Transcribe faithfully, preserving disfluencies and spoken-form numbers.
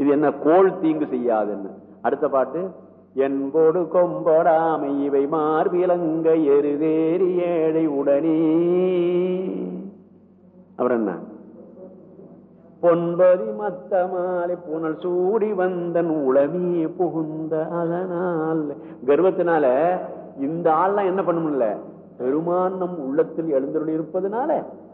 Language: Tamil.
இது என்ன கோள் தீங்கு செய்யாதுன்னு. அடுத்த பாட்டு, என்போடு கொம்பொடாமை இவை மார்பிலங்க எருதேறி ஏழை உடனே. அப்புறம் என்ன, பொன்பதி மத்த மாலை புனல் சூடி வந்தன் உளமே புகுந்த அதனால். கர்வத்தினால இந்த ஆள்லாம் என்ன பண்ண முடியல, பெருமான் நம் உள்ளத்தில் எழுந்தருளி இருப்பதனால